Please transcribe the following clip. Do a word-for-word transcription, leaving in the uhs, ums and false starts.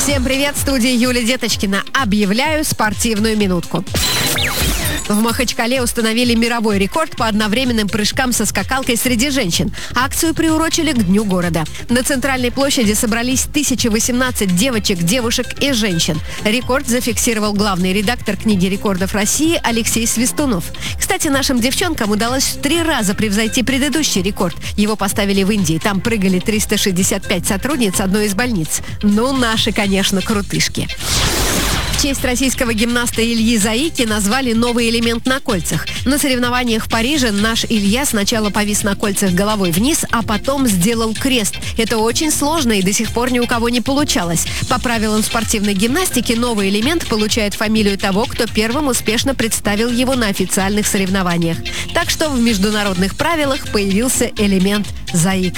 Всем привет, в студии Юлия Деточкина. Объявляю спортивную минутку. В Махачкале установили мировой рекорд по одновременным прыжкам со скакалкой среди женщин. Акцию приурочили к Дню города. На центральной площади собрались тысяча восемнадцать девочек, девушек и женщин. Рекорд зафиксировал главный редактор книги рекордов России Алексей Свистунов. Кстати, нашим девчонкам удалось в три раза превзойти предыдущий рекорд. Его поставили в Индии. Там прыгали триста шестьдесят пять сотрудниц одной из больниц. Ну, наши, конечно, крутышки. В честь российского гимнаста Ильи Заики назвали новый элемент на кольцах. На соревнованиях в Париже наш Илья сначала повис на кольцах головой вниз, а потом сделал крест. Это очень сложно и до сих пор ни у кого не получалось. По правилам спортивной гимнастики новый элемент получает фамилию того, кто первым успешно представил его на официальных соревнованиях. Так что в международных правилах появился элемент Заика.